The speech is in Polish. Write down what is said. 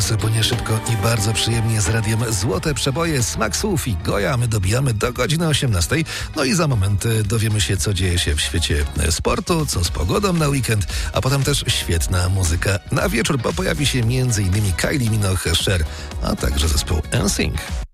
Czas płynie szybko i bardzo przyjemnie z radiem Złote Przeboje, Smak Słów i Goja. My dobijamy do godziny 18. No i za moment dowiemy się, co dzieje się w świecie sportu, co z pogodą na weekend, a potem też świetna muzyka na wieczór, bo pojawi się m.in. Kylie Minogue, Cher, a także zespół NSYNC.